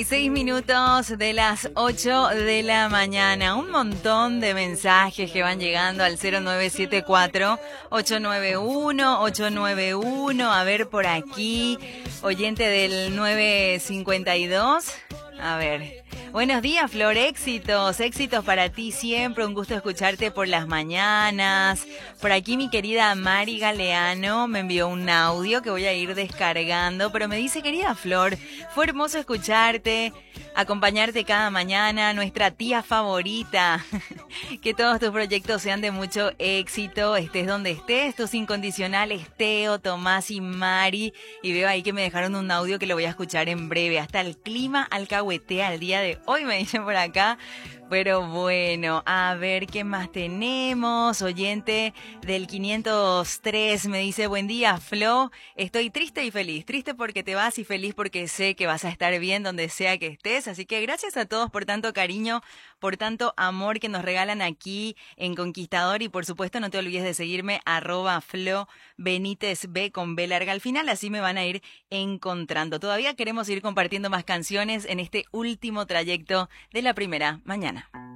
6 minutos de las 8 de la mañana. Un montón de mensajes que van llegando al 0974-891-891. A ver por aquí. Oyente del 952. A ver. Buenos días, Flor. Éxitos para ti siempre. Un gusto escucharte por las mañanas. Por aquí mi querida Mari Galeano me envió un audio que voy a ir descargando, pero me dice, querida Flor, fue hermoso escucharte, acompañarte cada mañana, nuestra tía favorita. Que todos tus proyectos sean de mucho éxito, estés donde estés, tus incondicionales Teo, Tomás y Mari. Y veo ahí que me dejaron un audio que lo voy a escuchar en breve. Hasta el clima alcahuetea al día de hoy, me dicen por acá. Pero bueno, a ver qué más tenemos. Oyente del 503 me dice, buen día, Flo. Estoy triste y feliz. Triste porque te vas y feliz porque sé que vas a estar bien donde sea que estés. Así que gracias a todos por tanto cariño, por tanto amor que nos regalan aquí en Conquistador. Y por supuesto no te olvides de seguirme @Flo Benítez B con B larga al final. Así me van a ir encontrando. Todavía queremos ir compartiendo más canciones en este último trayecto de la primera mañana.